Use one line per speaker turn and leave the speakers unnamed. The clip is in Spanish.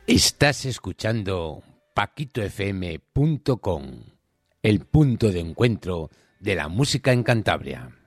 Estás escuchando paquitofm.com, el punto de encuentro de la música en Cantabria.